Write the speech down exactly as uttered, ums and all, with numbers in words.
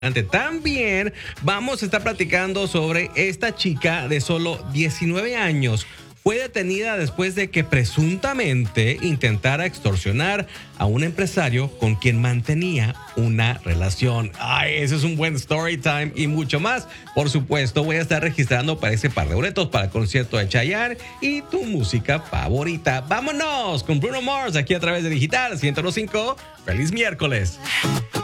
También vamos a estar platicando sobre esta chica de solo diecinueve años. Fue detenida después de que presuntamente intentara extorsionar a un empresario con quien mantenía una relación. Ay, ese es un buen story time y mucho más. Por supuesto, voy a estar registrando para ese par de boletos para el concierto de Chayanne y tu música favorita. ¡Vámonos con Bruno Mars aquí a través de Digital ciento cinco! ¡Feliz miércoles!